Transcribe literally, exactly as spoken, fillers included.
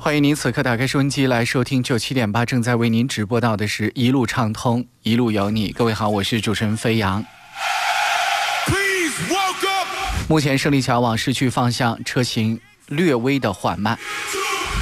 欢迎您此刻打开收音机来收听九七点八，正在为您直播到的是一路畅通，一路有你。各位好，我是主持人飞扬。目前胜利桥往市区方向车行略微的缓慢。